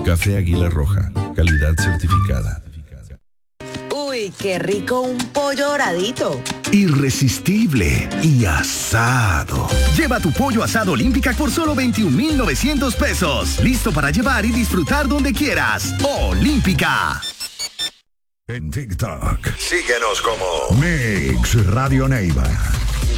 Café Águila Roja, calidad certificada. Uy, qué rico un pollo doradito. Irresistible y asado. Lleva tu pollo asado Olímpica por solo 21,900 pesos. Listo para llevar y disfrutar donde quieras. Olímpica. En TikTok, síguenos como Mix Radio Neiva.